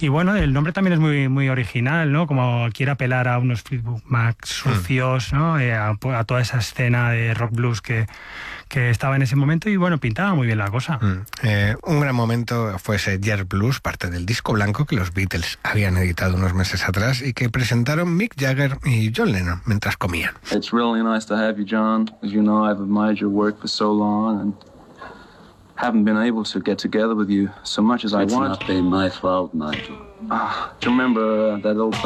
Y bueno, el nombre también es muy, muy original, ¿no? Como quiere apelar a unos Fleetwood Mac sucios, ¿no? A toda esa escena de rock blues que estaba en ese momento y bueno, pintaba muy bien la cosa. Un gran momento fue ese Jazz Blues, parte del disco blanco que los Beatles habían editado unos meses atrás y que presentaron Mick Jagger y John Lennon mientras comían. It's really nice to have you, John. As you know, I've admired your work for so long and haven't been able to get together with you so much as I want. It's not been my fault, Nigel. Do you remember that old